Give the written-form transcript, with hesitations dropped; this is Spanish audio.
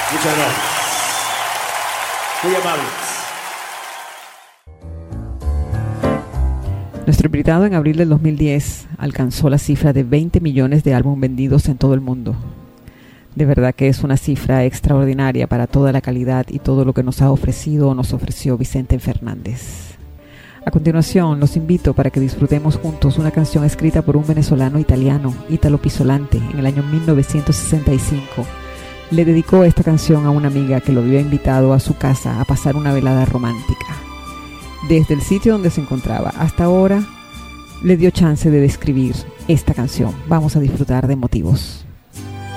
Muchas gracias. Muy amables. Nuestro invitado en abril del 2010 alcanzó la cifra de 20 millones de álbumes vendidos en todo el mundo. De verdad que es una cifra extraordinaria para toda la calidad y todo lo que nos ha ofrecido o nos ofreció Vicente Fernández. A continuación, los invito para que disfrutemos juntos una canción escrita por un venezolano italiano, Italo Pisolante, en el año 1965. Le dedicó esta canción a una amiga que lo había invitado a su casa a pasar una velada romántica. Desde el sitio donde se encontraba hasta ahora, le dio chance de describir esta canción. Vamos a disfrutar de Motivos.